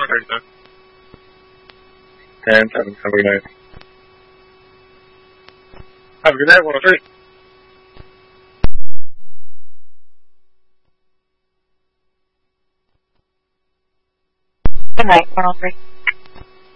1:37. 10, 7, have a good night. Have a good night, 103. Good night, 103.